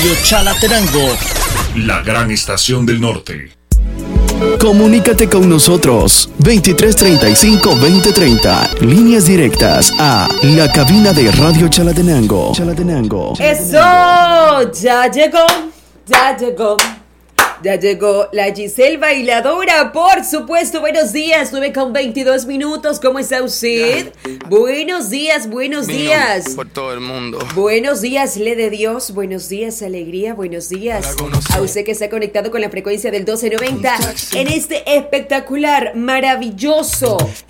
Chalatenango, la gran estación del norte. Comunícate con nosotros 2335-2030, líneas directas a la cabina de Radio Chalatenango. Eso, ya llegó la Giselle bailadora, por supuesto. Buenos días, 9:22. ¿Cómo está usted? Buenos días. Por todo el mundo. Buenos días, le de Dios. Buenos días, alegría. Buenos días a usted que está conectado con la frecuencia del 1290 en este espectacular, maravilloso,